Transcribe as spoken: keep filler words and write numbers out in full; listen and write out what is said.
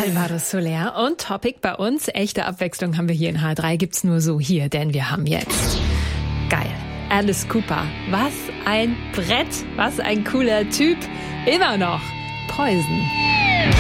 Alvaro Soler und Topic bei uns. Echte Abwechslung haben wir hier in H drei, gibt's nur so hier, denn wir haben jetzt geil. Alice Cooper, was ein Brett, was ein cooler Typ, immer noch Poison.